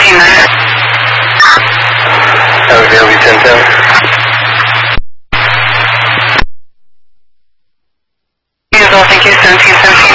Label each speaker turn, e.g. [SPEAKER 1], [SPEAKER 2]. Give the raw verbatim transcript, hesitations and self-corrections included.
[SPEAKER 1] seventeen nine.
[SPEAKER 2] Alexander ten ten.
[SPEAKER 1] Thank you, seventeen seventeen.